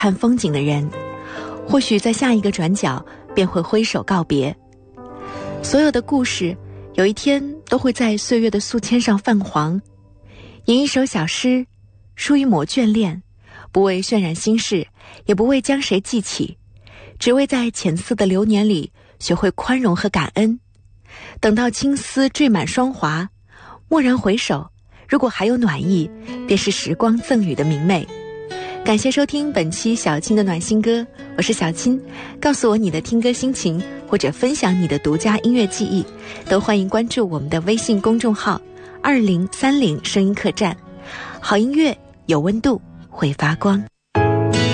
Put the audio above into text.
看风景的人，或许在下一个转角便会挥手告别。所有的故事有一天都会在岁月的素笺上泛黄，吟一首小诗，书一抹眷恋，不为渲染心事，也不为将谁记起，只为在浅色的流年里学会宽容和感恩。等到青丝缀满霜华，蓦然回首，如果还有暖意，便是时光赠予的明媚。感谢收听本期小青的暖心歌，我是小青。告诉我你的听歌心情，或者分享你的独家音乐记忆，都欢迎关注我们的微信公众号2030声音客栈。好音乐有温度，会发光。